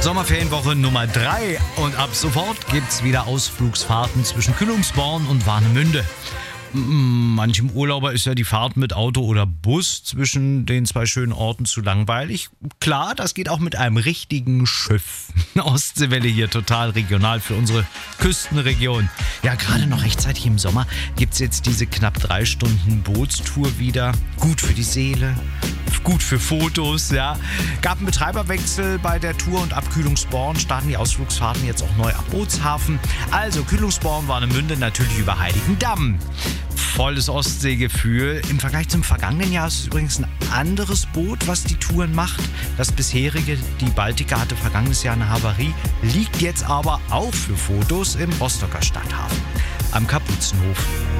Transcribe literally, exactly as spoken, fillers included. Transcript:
Sommerferienwoche Nummer drei und ab sofort gibt's wieder Ausflugsfahrten zwischen Kühlungsborn und Warnemünde. Manchem Urlauber ist ja die Fahrt mit Auto oder Bus zwischen den zwei schönen Orten zu langweilig. Klar, das geht auch mit einem richtigen Schiff. Ostseewelle hier, total regional für unsere Küstenregion. Ja, gerade noch rechtzeitig im Sommer gibt's jetzt diese knapp drei Stunden Bootstour wieder. Gut für die Seele, gut für Fotos, ja. Gab einen Betreiberwechsel bei der Tour und ab Kühlungsborn starten die Ausflugsfahrten jetzt auch neu ab Bootshafen. Also Kühlungsborn, Warnemünde, natürlich über Heiligendamm. Volles Ostseegefühl. Im Vergleich zum vergangenen Jahr ist es übrigens ein anderes Boot, was die Touren macht. Das bisherige, die Baltica, hatte vergangenes Jahr eine Havarie, liegt jetzt aber auch für Fotos im Rostocker Stadthafen am Kapuzenhof.